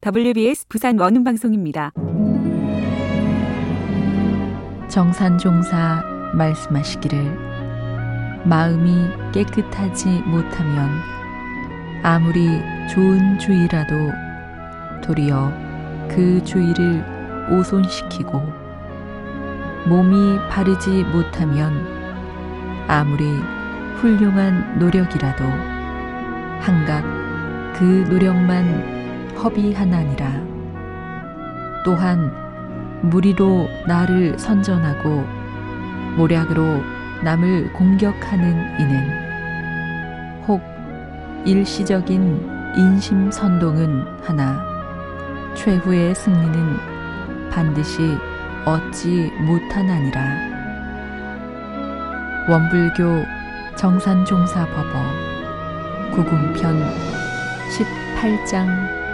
WBS 부산 원음방송입니다. 정산종사 말씀하시기를 마음이 깨끗하지 못하면 아무리 좋은 주의라도 도리어 그 주의를 오손시키고 몸이 바르지 못하면 아무리 훌륭한 노력이라도 한각 그 노력만 허비하나니라. 또한 무리로 나를 선전하고 모략으로 남을 공격하는 이는 혹 일시적인 인심선동은 하나 최후의 승리는 반드시 얻지 못하나니라. 원불교 정산종사법어 구금편 18장